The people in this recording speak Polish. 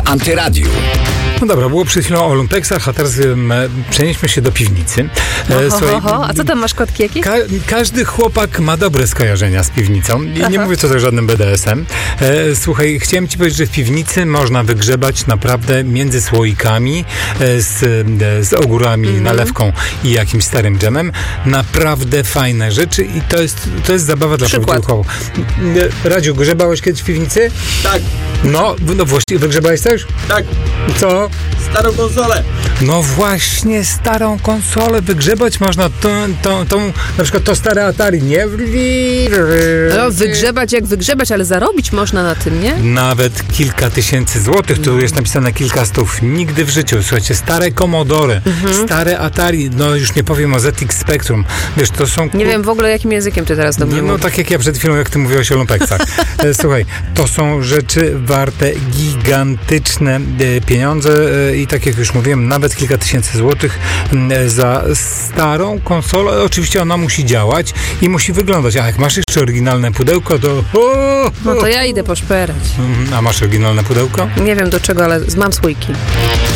Antyradiu. No dobra, było przed chwilą o lumpeksach, a teraz przenieśmy się do piwnicy. Słuchaj, a co tam masz, kotki jakieś? Każdy chłopak ma dobre skojarzenia z piwnicą i nie mówię to za żadnym BDS-em. Słuchaj, chciałem ci powiedzieć, że w piwnicy można wygrzebać naprawdę między słoikami z ogórami, nalewką i jakimś starym dżemem naprawdę fajne rzeczy i to jest zabawa dla prawdziwego. Radziu, grzebałeś kiedyś w piwnicy? Tak. No właściwie wygrzebałeś coś? Tak. Co? Starą konsolę. No właśnie, starą konsolę wygrzebać można, tą na przykład to stare Atari, nie? No, wygrzebać jak wygrzebać, ale zarobić można na tym, nie? Nawet kilka tysięcy złotych, tu jest napisane kilka stów, nigdy w życiu. Słuchajcie, stare Commodore, stare Atari, no już nie powiem o ZX Spectrum, wiesz, to są... Nie wiem w ogóle, jakim językiem ty teraz do mnie No mówisz. tak jak ja przed chwilą, jak ty mówiłeś o lumpeksach. Słuchaj, to są rzeczy warte gigantyczne pieniądze i tak jak już mówiłem, nawet kilka tysięcy złotych za starą konsolę. Oczywiście ona musi działać i musi wyglądać. A jak masz jeszcze oryginalne pudełko, to... No to ja idę poszperać. A masz oryginalne pudełko? Nie wiem do czego, ale mam słoiki.